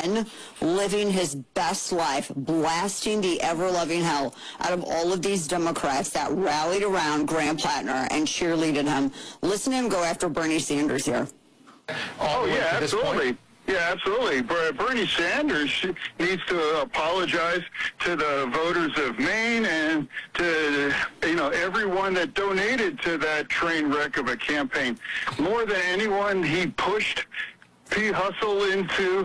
Ben living his best life, blasting the ever-loving hell out of all of these Democrats that rallied around Graham Plattner and cheerleaded him. Listen to him go after Bernie Sanders here. Oh, yeah, absolutely. Yeah, absolutely. Bernie Sanders needs to apologize to the voters of Maine and to, everyone that donated to that train wreck of a campaign. More than anyone, he pushed Pete Hussle into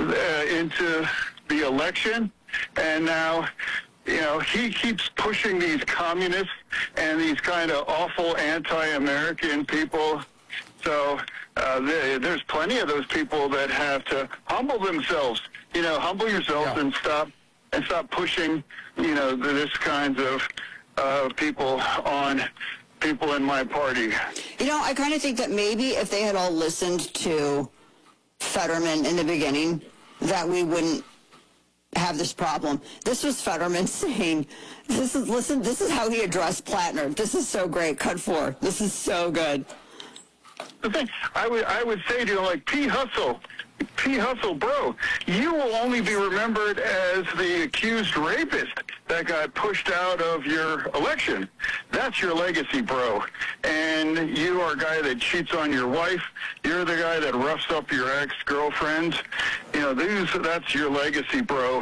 the election, and now, he keeps pushing these communists and these kind of awful anti-American people. So there's plenty of those people that have to humble themselves. Humble yourself and stop pushing, this kinds of people on people in my party. I kind of think that maybe if they had all listened to Fetterman in the beginning, that we wouldn't have this problem. This was Fetterman saying, this is how he addressed Plattner. This is so great. Cut 4. This is so good. The thing I would say to you, like, P. Hussle, bro, you will only be remembered as the accused rapist that got pushed out of your election. That's your legacy, bro. And you are a guy that cheats on your wife. You're the guy that roughs up your ex-girlfriends. That's your legacy, bro.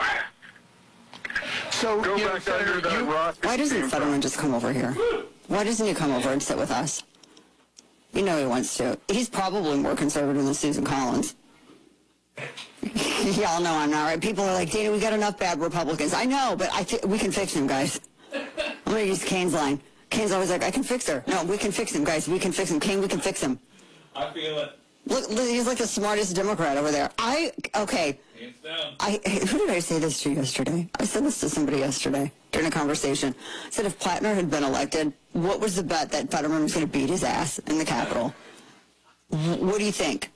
So go back under that rock. Why doesn't Fetterman just come over here? Why doesn't he come over and sit with us? He wants to. He's probably more conservative than Susan Collins. Y'all know I'm not right. People are like, Dana, we got enough bad Republicans. I know, but we can fix him, guys. I'm going to use Kane's line. Kane's always like, I can fix her. No, we can fix him, guys. We can fix him. Kane, we can fix him. I feel it. Look, he's like the smartest Democrat over there. Okay. Who did I say this to yesterday? I said this to somebody yesterday during a conversation. I said if Plattner had been elected, what was the bet that Fetterman was going to beat his ass in the Capitol? What do you think?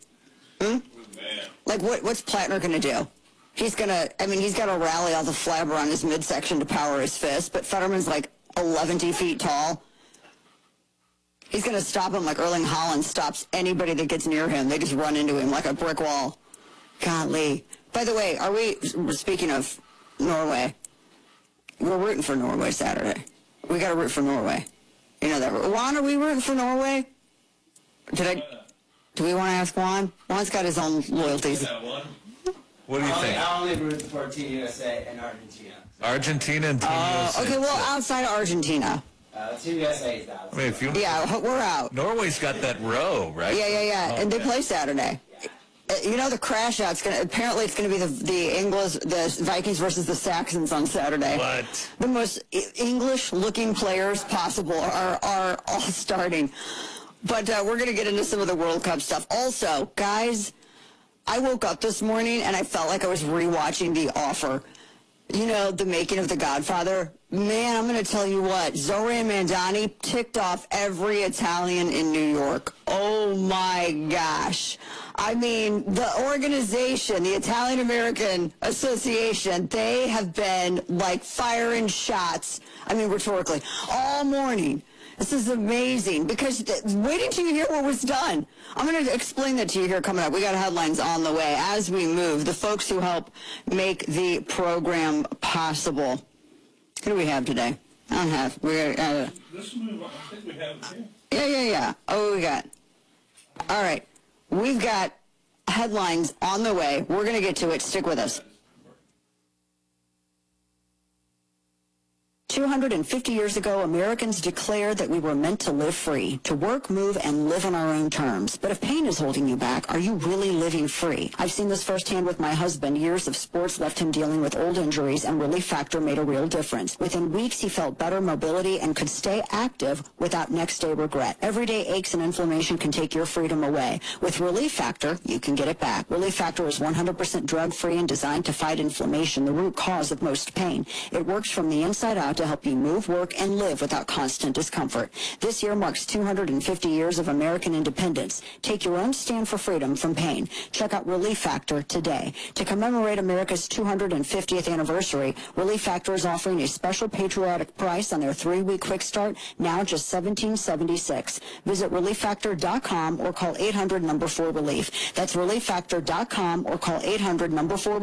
Like, what's Plattner going to do? He's got to rally all the flabber on his midsection to power his fist, but Fetterman's like 11 feet tall. He's going to stop him like Erling Haaland stops anybody that gets near him. They just run into him like a brick wall. Golly. By the way, speaking of Norway, we're rooting for Norway Saturday. We got to root for Norway. You know that. Juan, are we rooting for Norway? Do we want to ask Juan? Juan's got his own loyalties. What do you think? I only root for Team USA and Argentina. Argentina and Team USA. Okay, well, outside of Argentina. Team USA is out. Yeah, we're out. Norway's got that row, right? Yeah. Oh, and they play Saturday. The crash out's apparently it's gonna be the Vikings versus the Saxons on Saturday. What? The most English-looking players possible are all starting. But we're gonna get into some of the World Cup stuff. Also, guys, I woke up this morning and I felt like I was rewatching The Offer. The making of The Godfather. Man, I'm going to tell you what. Zoran Mandani ticked off every Italian in New York. Oh, my gosh. I mean, the organization, the Italian American Association, they have been, like, firing shots, rhetorically, all morning. This is amazing because waiting till you hear what was done. I'm going to explain that to you here coming up. We got headlines on the way as we move. The folks who help make the program possible. Who do we have today? I don't have. Let's move on. I think we have it here. Yeah. Oh, we got. All right. We've got headlines on the way. We're going to get to it. Stick with us. 250 years ago, Americans declared that we were meant to live free, to work, move, and live on our own terms. But if pain is holding you back, are you really living free? I've seen this firsthand with my husband. Years of sports left him dealing with old injuries, and Relief Factor made a real difference. Within weeks, he felt better mobility and could stay active without next-day regret. Everyday aches and inflammation can take your freedom away. With Relief Factor, you can get it back. Relief Factor is 100% drug-free and designed to fight inflammation, the root cause of most pain. It works from the inside out to help you move, work, and live without constant discomfort. This year marks 250 years of American independence. Take your own stand for freedom from pain. Check out Relief Factor today. To commemorate America's 250th anniversary, Relief Factor is offering a special patriotic price on their 3-week quick start, now just $17.76. Visit ReliefFactor.com or call 800-4-RELIEF. That's ReliefFactor.com or call 800-4-RELIEF.